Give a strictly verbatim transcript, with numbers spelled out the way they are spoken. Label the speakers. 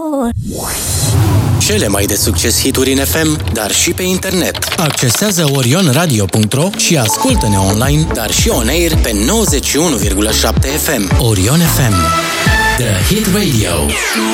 Speaker 1: Cele mai de succes hituri în F M, dar și pe internet. Accesează orion radio punct ro și ascultă-ne online, dar și on-air pe nouăzeci și unu virgulă șapte F M. Orion F M, The Hit Radio.